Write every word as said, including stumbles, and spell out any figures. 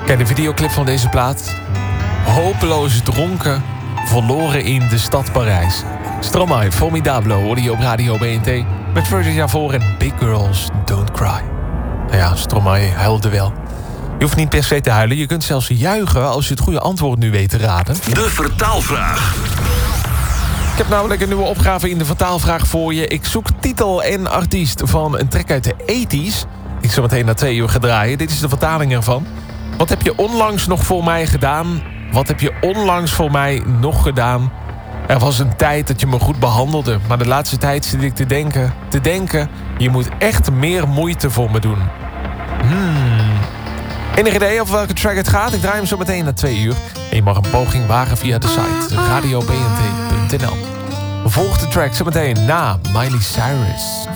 Kijk, de videoclip van deze plaat. Hopeloos dronken, verloren in de stad Parijs. Stromae, Formidablo, hoorde je op Radio B N T. Met Virgin Javoor en Big Girls Don't Cry. Nou ja, Stromae huilde wel. Je hoeft niet per se te huilen, je kunt zelfs juichen als je het goede antwoord nu weet te raden. De vertaalvraag. Ik heb namelijk een nieuwe opgave in de vertaalvraag voor je. Ik zoek titel en artiest van een track uit de eighties. Die ik zo meteen na twee uur ga draaien. Dit is de vertaling ervan. Wat heb je onlangs nog voor mij gedaan? Wat heb je onlangs voor mij nog gedaan? Er was een tijd dat je me goed behandelde. Maar de laatste tijd zit ik te denken. Te denken, je moet echt meer moeite voor me doen. Hmm. Enig idee over welke track het gaat? Ik draai hem zo meteen na twee uur. En je mag een poging wagen via de site radio b n t punt n l. Volg de track zo meteen na Miley Cyrus.